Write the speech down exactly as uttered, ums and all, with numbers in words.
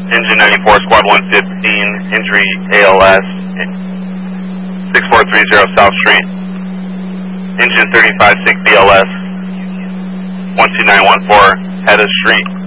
Engine ninety-four, Squad one fifteen, injury A L S, six four three zero South Street. Engine thirty-five, six B L S, one two nine one four, head of street.